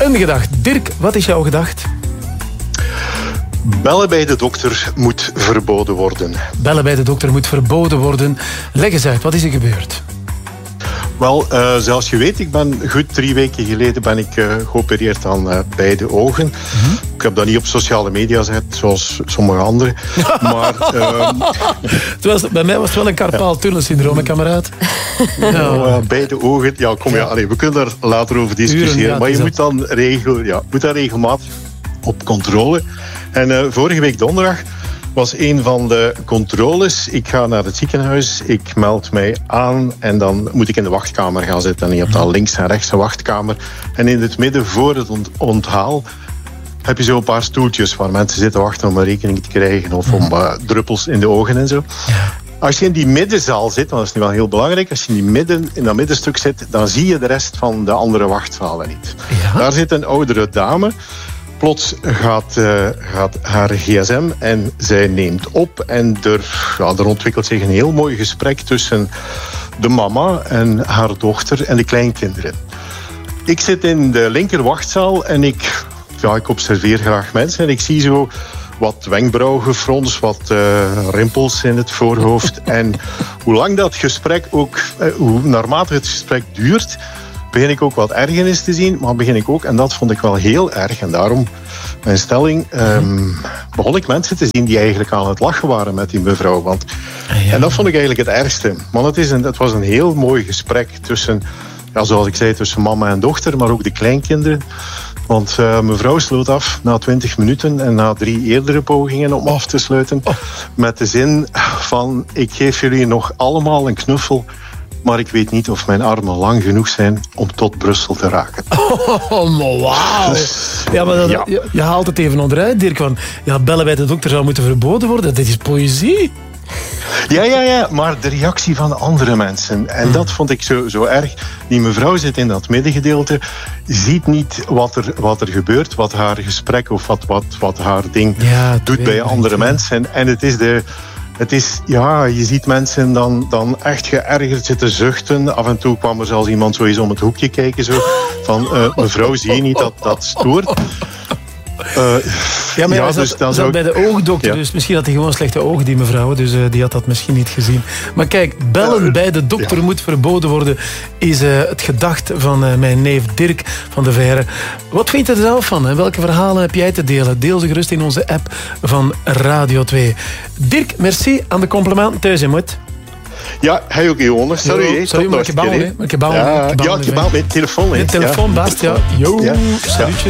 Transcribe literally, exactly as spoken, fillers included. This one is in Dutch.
Een gedacht. Dirk, wat is jouw gedacht? Bellen bij de dokter moet verboden worden. Bellen bij de dokter moet verboden worden. Leg eens uit, wat is er gebeurd? Wel, uh, zoals je weet, ik ben goed drie weken geleden ben ik uh, geopereerd aan uh, beide ogen. Mm-hmm. Ik heb dat niet op sociale media gezet, zoals sommige anderen. Maar uh, het was, bij mij was het wel een carpaal-tunnelsyndroom, kameraad. Ja. Uh, beide ogen, ja, kom ja, allez, we kunnen daar later over discussiëren. Uren, ja, maar je moet dan regel, ja, moet daar regelmatig op controle. En uh, vorige week donderdag was een van de controles. Ik ga naar het ziekenhuis, ik meld mij aan en dan moet ik in de wachtkamer gaan zitten. En je hebt dan links en rechts een wachtkamer. En in het midden, voor het ont- onthaal, heb je zo een paar stoeltjes waar mensen zitten wachten om een rekening te krijgen of om uh, druppels in de ogen en zo. Als je in die middenzaal zit, dan is het nu wel heel belangrijk, als je in, die midden, in dat middenstuk zit, dan zie je de rest van de andere wachtzalen niet. Ja? Daar zit een oudere dame. Plots gaat, uh, gaat haar gsm en zij neemt op. En er, ja, er ontwikkelt zich een heel mooi gesprek tussen de mama en haar dochter en de kleinkinderen. Ik zit in de linker wachtzaal en ik, ja, ik observeer graag mensen. En ik zie zo wat wenkbrauwgefrons, wat uh, rimpels in het voorhoofd. En hoe lang dat gesprek ook, uh, hoe naarmate het gesprek duurt, begin ik ook wat ergernis te zien, maar begin ik ook, en dat vond ik wel heel erg, en daarom mijn stelling, um, begon ik mensen te zien die eigenlijk aan het lachen waren met die mevrouw. Want, ja. En dat vond ik eigenlijk het ergste. Want het, is een, het was een heel mooi gesprek tussen, ja, zoals ik zei, tussen mama en dochter, maar ook de kleinkinderen. Want uh, mevrouw sloot af na twintig minuten en na drie eerdere pogingen om af te sluiten, oh. met de zin van, ik geef jullie nog allemaal een knuffel, maar ik weet niet of mijn armen lang genoeg zijn om tot Brussel te raken. Oh, wauw. Ja, maar dat, ja. Je, je haalt het even onderuit, Dirk. Want ja, bellen bij de dokter zou moeten verboden worden. Dit is poëzie. Ja, ja, ja, maar de reactie van andere mensen. En dat vond ik zo, zo erg. Die mevrouw zit in dat middengedeelte, ziet niet wat er, wat er gebeurt, wat haar gesprek of wat, wat, wat haar ding ja, doet bij andere mensen. En het is de... Het is, ja, je ziet mensen dan, dan echt geërgerd zitten zuchten. Af en toe kwam er zelfs iemand zo eens om het hoekje kijken. Zo, van, uh, mevrouw, zie je niet dat dat stoort? Uh, ja, maar ja, ja, zat, dus dan zat bij de oogdokter, ja. Dus misschien had hij gewoon slechte ogen, die mevrouw. Dus uh, die had dat misschien niet gezien. Maar kijk, bellen uh, bij de dokter ja. moet verboden worden, is uh, het gedacht van uh, mijn neef Dirk van de Veire. Wat vind je er zelf van? Hè? Welke verhalen heb jij te delen? Deel ze gerust in onze app van Radio twee. Dirk, merci aan de complimenten thuis in Moed. Ja, hij ook, Jonas. Sorry, Yo, sorry, maar ik heb bal mee. Ja, ja, ik heb bal met telefoon. Met telefoon, baast, ja. Jo, ja. salutjes.